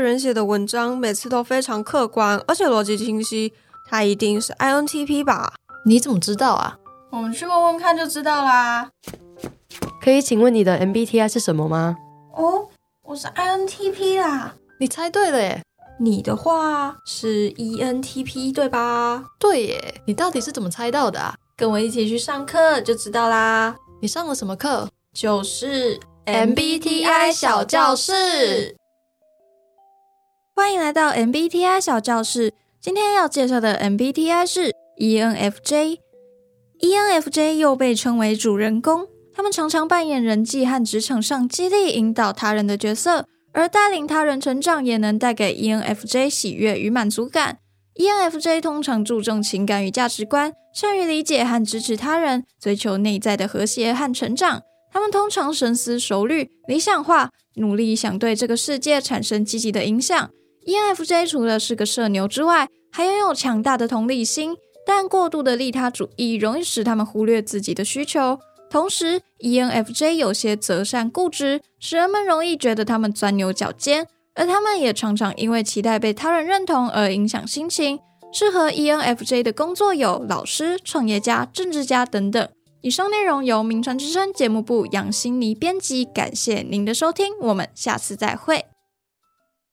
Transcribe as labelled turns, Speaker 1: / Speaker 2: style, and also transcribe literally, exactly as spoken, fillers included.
Speaker 1: 人写的文章每次都非常客观，而且逻辑清晰，他一定是 I N T P 吧？
Speaker 2: 你怎么知道啊？
Speaker 3: 我们去问问看就知道啦。
Speaker 4: 可以请问你的 M B T I 是什么吗？
Speaker 3: 哦，我是 I N T P 啦。
Speaker 2: 你猜对了耶。
Speaker 1: 你的话是 E N T P 对吧？
Speaker 2: 对耶，你到底是怎么猜到的啊？
Speaker 1: 跟我一起去上课就知道啦。
Speaker 2: 你上了什么课？
Speaker 1: 就是
Speaker 3: M B T I 小教室。欢迎来到 M B T I 小教室。今天要介绍的 M B T I 是 E N F J。E N F J 又被称为主人公，他们常常扮演人际和职场上激励引导他人的角色，而带领他人成长也能带给 E N F J 喜悦与满足感。E N F J 通常注重情感与价值观，善于理解和支持他人，追求内在的和谐和成长。他们通常深思熟虑、理想化，努力想对这个世界产生积极的影响。E N F J 除了是个社牛之外，还拥有强大的同理心，但过度的利他主义容易使他们忽略自己的需求。同时 E N F J 有些择善固执，使人们容易觉得他们钻牛角尖，而他们也常常因为期待被他人认同而影响心情。适合 E N F J 的工作有老师、创业家、政治家等等。以上内容由名传之声节目部杨心妮编辑，感谢您的收听，我们下次再会。